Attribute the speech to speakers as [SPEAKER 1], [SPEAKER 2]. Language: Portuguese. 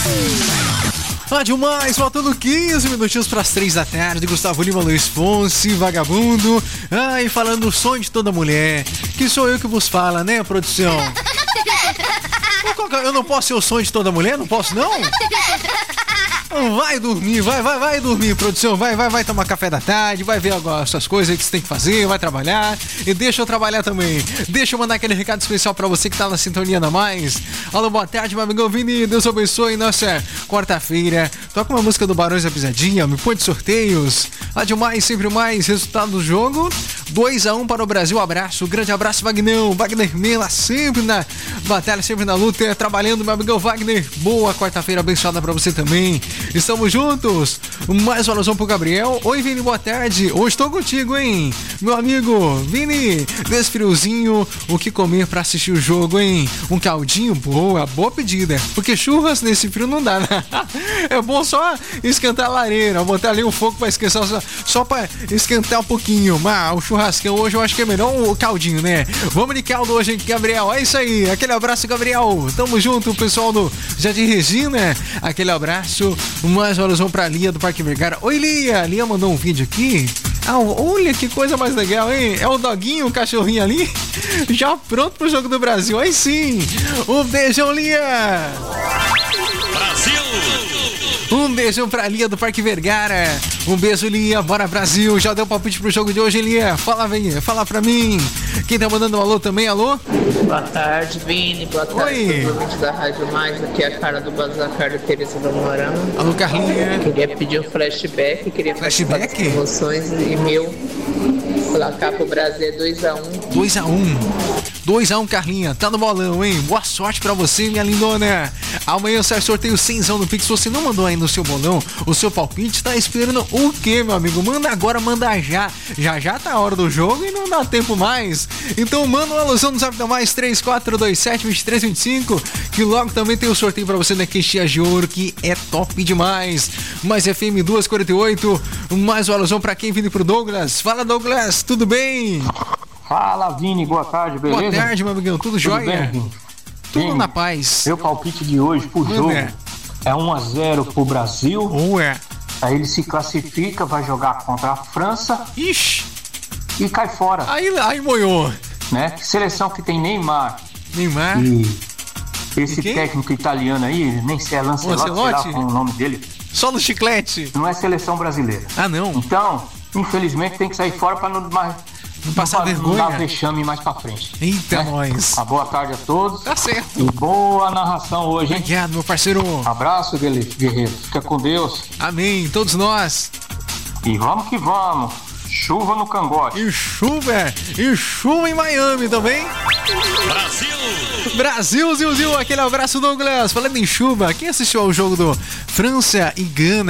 [SPEAKER 1] Demais, faltando 15 minutinhos para as 3 da tarde. Gustavo Lima, Luiz Fonsi, Vagabundo. E falando do sonho de toda mulher, que sou eu que vos fala, né, produção? Eu não posso ser o sonho de toda mulher? Não posso, não? Vai dormir, vai dormir, produção. Vai tomar café da tarde, vai ver agora essas coisas que você tem que fazer, vai trabalhar. E deixa eu trabalhar também. Deixa eu mandar aquele recado especial pra você que tá na sintonia da Mais. Alô, boa tarde, meu amigão Vini. Deus abençoe. Nossa, quarta-feira. Toca uma música do Barões da Pisadinha, me põe de sorteios. Demais, sempre mais. Resultado do jogo: 2-1 para o Brasil. Abraço, grande abraço, Vagnão. Wagner Mela, sempre na batalha, sempre na luta, trabalhando, meu amigão Wagner. Boa quarta-feira abençoada pra você também. Estamos juntos. Mais uma alusão pro Gabriel. Oi, Vini, boa tarde. Hoje estou contigo, hein? Meu amigo Vini, desse friozinho, o que comer pra assistir o jogo, hein? Um caldinho? Boa pedida. Porque churras nesse frio não dá, né? É bom só esquentar a lareira, botar ali o fogo pra esquentar, só pra esquentar um pouquinho. Mas o churrascão hoje eu acho que é melhor o caldinho, né? Vamos de caldo hoje, hein, Gabriel? É isso aí. Aquele abraço, Gabriel. Tamo junto, pessoal do Jardim Regina. Aquele abraço. Mais uma alusão pra Lia do Parque Vergara. Oi, Lia. Lia mandou um vídeo aqui. Olha que coisa mais legal, hein? É o doguinho, o cachorrinho ali, já pronto pro jogo do Brasil. Aí sim. Um beijão, Lia.
[SPEAKER 2] Brasil.
[SPEAKER 1] Um beijão pra Lia do Parque Vergara. Um beijo, Lia. Bora, Brasil. Já deu palpite pro jogo de hoje, hein, Lia? Fala pra mim. Quem tá mandando um alô também? Alô?
[SPEAKER 3] Boa tarde, Vini. Boa tarde, ouvinte da Rádio Mais. Aqui é a cara do Bazar Carlos Teresa do Morango.
[SPEAKER 1] Alô, Carlinha.
[SPEAKER 3] Queria pedir um flashback. Queria participar das promoções e meu placar pro Brasil é 2-1.
[SPEAKER 1] 2-1, Carlinha. Tá no bolão, hein? Boa sorte pra você, minha lindona. Amanhã sai sorteio 100 no Pix. Se você não mandou ainda o seu bolão, o seu palpite, tá esperando o quê, meu amigo? Manda agora, manda já. Já tá a hora do jogo e não dá tempo mais. Então manda uma alusão no Zap da Mais 3427-2325, que logo também tem o sorteio pra você da Queixinha de Ouro, que é top demais. Mais FM 248, mais uma alusão pra quem? Vindo pro Douglas. Fala, Douglas, tudo bem?
[SPEAKER 4] Fala, Vini, boa tarde, beleza?
[SPEAKER 1] Boa tarde, meu amigão, tudo jóia?
[SPEAKER 4] Bem,
[SPEAKER 1] tudo
[SPEAKER 4] Vini,
[SPEAKER 1] na paz.
[SPEAKER 4] Meu palpite de hoje pro jogo é 1-0 pro Brasil. Aí ele se classifica, vai jogar contra a França.
[SPEAKER 1] Ixi!
[SPEAKER 4] E cai fora.
[SPEAKER 1] Aí moiou.
[SPEAKER 4] Né? Seleção que tem Neymar. E esse técnico italiano aí, nem sei, é Lancelotti, sei lá qual é o nome dele.
[SPEAKER 1] Só no chiclete.
[SPEAKER 4] Não é seleção brasileira.
[SPEAKER 1] Não.
[SPEAKER 4] Então, infelizmente tem que sair fora pra não
[SPEAKER 1] passar vergonha.
[SPEAKER 4] Não dar vexame mais pra frente.
[SPEAKER 1] Eita,
[SPEAKER 4] né?
[SPEAKER 1] nós.
[SPEAKER 4] Uma boa tarde a todos.
[SPEAKER 1] Tá certo.
[SPEAKER 4] E boa narração hoje, hein?
[SPEAKER 1] Obrigado, meu parceiro.
[SPEAKER 4] Abraço, guerreiro. Fica com Deus.
[SPEAKER 1] Amém, todos nós.
[SPEAKER 4] E vamos que vamos. Chuva no cangote.
[SPEAKER 1] E chuva em Miami também. Brasil, Zil. Aquele abraço, Douglas. Falando em chuva, quem assistiu ao jogo do França e Gana?